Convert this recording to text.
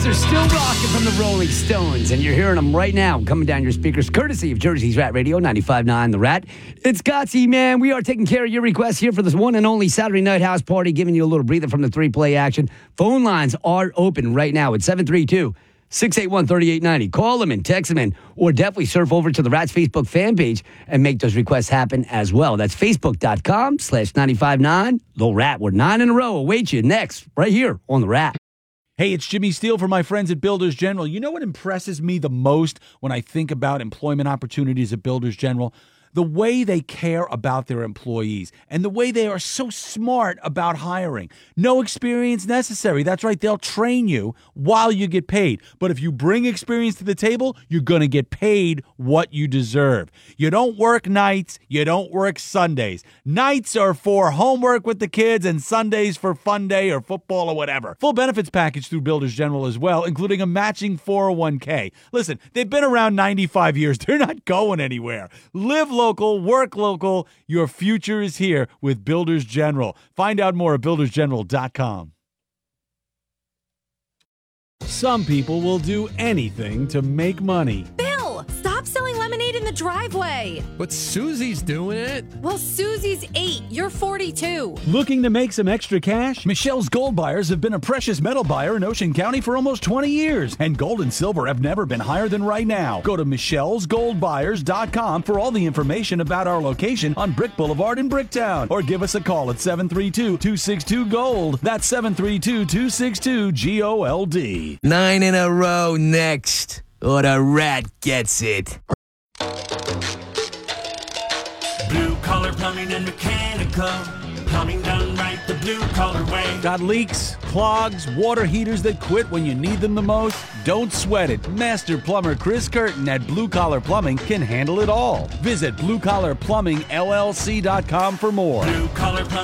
They're still rocking from the Rolling Stones, and you're hearing them right now coming down your speakers, courtesy of Jersey's Rat Radio, 95.9 The Rat. It's Gotsy, man. We are taking care of your requests here for this one and only Saturday night house party, giving you a little breather from the three-play action. Phone lines are open right now at 732-681-3890. Call them and text them in, or definitely surf over to the Rat's Facebook fan page and make those requests happen as well. That's facebook.com/959 The Rat. We're 9 in a row. Await you next, right here on The Rat. Hey, it's Jimmy Steele for my friends at Builders General. You know what impresses me the most when I think about employment opportunities at Builders General? The way they care about their employees and the way they are so smart about hiring. No experience necessary. That's right. They'll train you while you get paid. But if you bring experience to the table, you're going to get paid what you deserve. You don't work nights. You don't work Sundays. Nights are for homework with the kids and Sundays for fun day or football or whatever. Full benefits package through Builders General as well, including a matching 401k. Listen, they've been around 95 years. They're not going anywhere. Live local, work local. Your future is here with Builders General. Find out more at buildersgeneral.com. Some people will do anything to make money. Bill, stop selling lemonade in the driveway. But Susie's doing it. Well, Susie's 8. You're 42. Looking to make some extra cash? Michelle's Gold Buyers have been a precious metal buyer in Ocean County for almost 20 years, and gold and silver have never been higher than right now. Go to michellesgoldbuyers.com for all the information about our location on Brick Boulevard in Bricktown, or give us a call at 732-262-GOLD. That's 732-262-GOLD. 9 in a row next, or the Rat gets it. Blue collar plumbing and mechanical. Plumbing done right the blue collar way. Got leaks, clogs, water heaters that quit when you need them the most? Don't sweat it. Master plumber Chris Curtin at Blue Collar Plumbing can handle it all. Visit bluecollarplumbingllc.com for more. Blue collar plumbing.